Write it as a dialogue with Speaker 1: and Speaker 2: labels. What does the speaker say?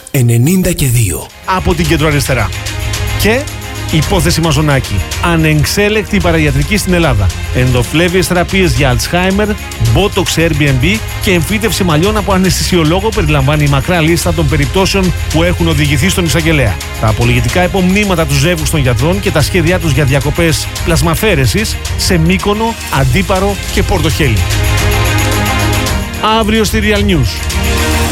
Speaker 1: 92.
Speaker 2: Από την κεντροαριστερά. Και υπόθεση Μαζονάκη. Ανεξέλεκτη παραγιατρική στην Ελλάδα. Ενδοφλέβιες θεραπείες για Alzheimer, Botox Airbnb και εμφύτευση μαλλιών από αναισθησιολόγο περιλαμβάνει η μακρά λίστα των περιπτώσεων που έχουν οδηγηθεί στον εισαγγελέα. Τα απολογητικά υπομνήματα του ζεύγους των γιατρών και τα σχέδιά τους για διακοπές πλασμαφέρεσης σε Μύκονο, Αντίπαρο και Πορτοχέλη. Αύριο στη Real News.